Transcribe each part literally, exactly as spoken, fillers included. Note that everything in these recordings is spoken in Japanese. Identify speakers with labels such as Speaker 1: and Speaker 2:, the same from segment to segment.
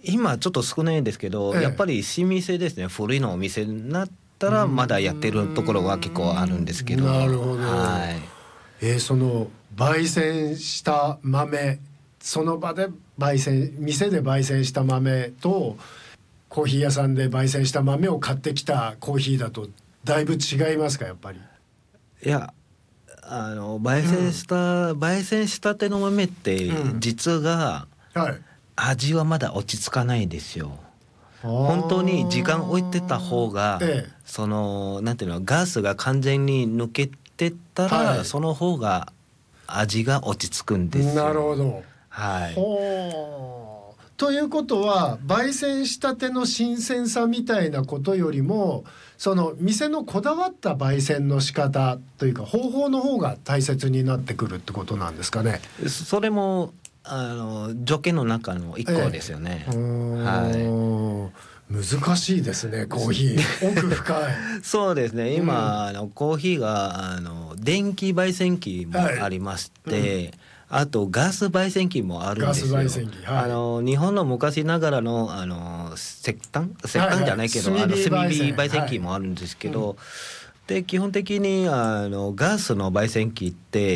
Speaker 1: 今ちょっと少ないんですけど、ええ、やっぱり新店ですね。古いのお店になったらまだやってるところは結構あるんですけど。
Speaker 2: なるほど、
Speaker 1: はい。
Speaker 2: えー、その焙煎した豆、その場で焙煎、店で焙煎した豆とコーヒー屋さんで焙煎した豆を買ってきたコーヒーだとだいぶ違いますか、やっぱり。
Speaker 1: いや、あの焙煎した、うん、焙煎したての豆って実が、うん、はい、味はまだ落ち着かないんですよ。本当に時間置いてた方が、ええ、そのなんていうの、ガスが完全に抜けてったら、はい、その方が味が落ち着くんですよ。
Speaker 2: なるほど、
Speaker 1: はい。
Speaker 2: ほう。ということは焙煎したての新鮮さみたいなことよりも、その店のこだわった焙煎の仕方というか方法の方が大切になってくるってことなんですかね。
Speaker 1: それもあの条件の中の一個ですよね。ええ、は
Speaker 2: い。難しいですね、コーヒー。奥深い。
Speaker 1: そうですね。今、うん、あのコーヒーがあの電気焙煎機もありまして、はい、うん、あとガス焙煎機もあるんですよ。
Speaker 2: ガス焙煎機、はい、
Speaker 1: あの日本の昔ながらのあの石炭石炭じゃないけど、はいはい、あの炭火焙煎機もあるんですけど、はい、うん、で基本的にあのガスの焙煎機って、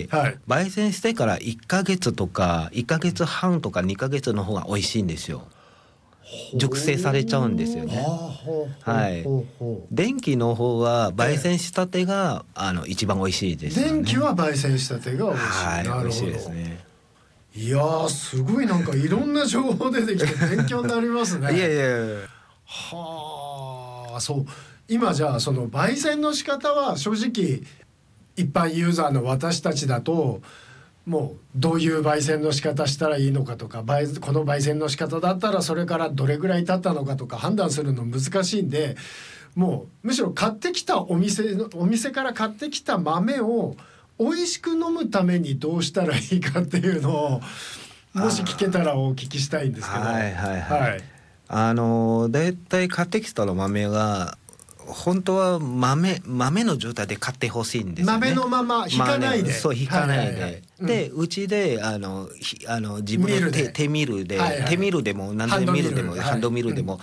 Speaker 1: はい、焙煎してからいっかげつとかいっかげつはんとかにかげつの方が美味しいんですよ。熟成されちゃうんですよね。はい。電気の方は焙煎したてが、えー、あの一番美味しいですよね。
Speaker 2: 電気は焙煎したてが美味しい。
Speaker 1: はい、
Speaker 2: なるほど。
Speaker 1: 美味しいですね。
Speaker 2: いやー、すごいなんかいろんな情報出てきて勉強になりますね。
Speaker 1: いやいやいや。
Speaker 2: はあ、そう。今じゃあその焙煎の仕方は正直一般ユーザーの私たちだともうどういう焙煎の仕方したらいいのかとか、この焙煎の仕方だったらそれからどれぐらい経ったのかとか判断するの難しいんで、もうむしろ買ってきたお店のお店から買ってきた豆を美味しく飲むためにどうしたらいいかっていうのをもし聞けたらお聞きしたいんですけど。
Speaker 1: はいはいはい、はい、あのだいたい買ってきたの豆が本当は豆豆の状態で買ってほしいんですよね。
Speaker 2: 豆のまま引かないで、
Speaker 1: そう引かないで、はいはいはい、で、うん、うちであのあの自分の 手, 手ミルで、はいはい、手ミルでも何でミルでもハンドミルでも、はい、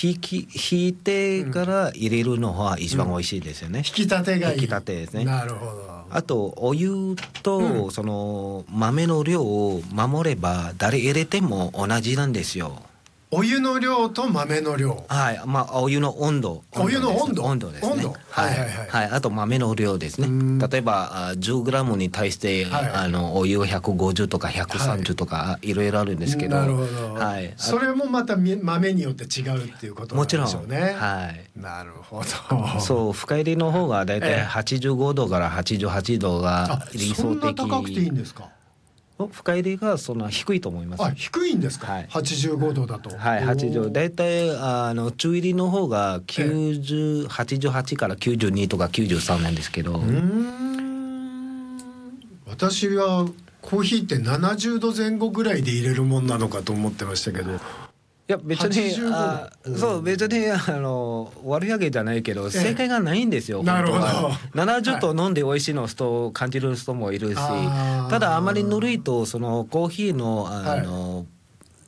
Speaker 1: 引き引いてから入れるのが一番美味しいですよね。
Speaker 2: うん、引き立てがいい。
Speaker 1: 引き立てですね。
Speaker 2: なるほど。
Speaker 1: あとお湯と、うん、その豆の量を守れば誰入れても同じなんですよ。
Speaker 2: お湯の量と豆の量。
Speaker 1: はい、まあお湯の温度。
Speaker 2: お湯の温度。
Speaker 1: 温度ですね。
Speaker 2: 温度。
Speaker 1: はいはいはい。はい、あと豆の量ですね。例えばじゅうグラムに対して、はい、あのお湯をひゃくごじゅうとかひゃくさんじゅうとか、はい、いろいろあるんですけど。
Speaker 2: なるほど。はい。それもまた豆によって違うっていうことなんでしょうね。もちろん。はい。なるほど。
Speaker 1: そう、深入りの方がだいたいはちじゅうごどからはちじゅうはちどが理想的。そん
Speaker 2: な高くていいんですか。
Speaker 1: 深入りがそんな低いと思います。
Speaker 2: あ、低いんですか。はい、はちじゅうごどだと。
Speaker 1: はい、はちじゅう。だいたいあの中入りの方がきゅうじゅう、はちじゅうはちからきゅうじゅうにとかきゅうじゅうさんなんですけど。うー
Speaker 2: ん。私はコーヒーってななじゅうどぜん後ぐらいで入れるもんなのかと思ってましたけど。
Speaker 1: いや別にあそう別にあの悪いわけじゃないけど、正解がないんですよ。
Speaker 2: なるほど。
Speaker 1: ななじゅうど飲んで美味しいの人を感じる人もいるし、ただあまりぬるいとそのコーヒーのあの、はい、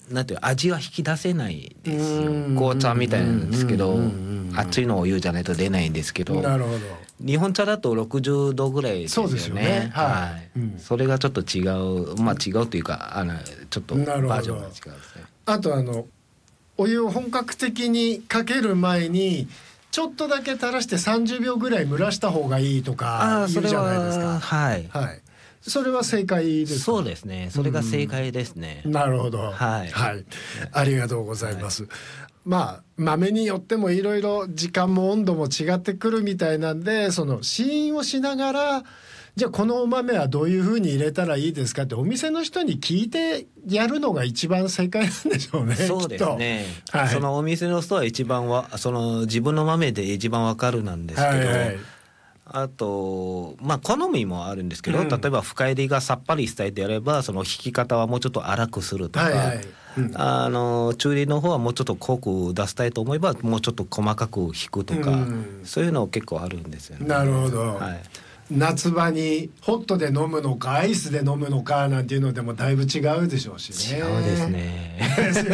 Speaker 1: なんていう味は引き出せないですよ。紅茶みたいなんですけど、熱いのをお湯じゃないと出ないんですけど。
Speaker 2: なるほど。
Speaker 1: 日本茶だとろくじゅうどぐらいですよね。そうですよね。はい。うん、それがちょっと違う、まあ違うというかあのちょっとバージョンが違うんですね。
Speaker 2: あとあのお湯を本格的にかける前にちょっとだけ垂らしてさんじゅうびょうぐらい蒸らした方がいいとか言うじゃないですか。
Speaker 1: はい、
Speaker 2: はい、それは正解ですか。
Speaker 1: そうですね、それが正解ですね。
Speaker 2: なるほど、
Speaker 1: はい、
Speaker 2: はい、ありがとうございます。はい、まあ豆によってもいろいろ時間も温度も違ってくるみたいなんで、その試飲をしながらじゃあこのお豆はどういうふうに入れたらいいですかってお店の人に聞いてやるのが一番正解なんでしょうね。
Speaker 1: そうですね、はい、そのお店の人は一番はその自分の豆で一番わかるなんですけど、はいはい、あとまあ好みもあるんですけど、うん、例えば深入りがさっぱりしたいであればその引き方はもうちょっと粗くするとか、はいはい、うん、あの中入りの方はもうちょっと濃く出したいと思えばもうちょっと細かく引くとか、うん、そういうの結構あるんですよね。
Speaker 2: なるほど、はい、夏場にホットで飲むのかアイスで飲むのかなんていうのでもだいぶ違うでしょうしね。
Speaker 1: 違うですね。
Speaker 2: ですよ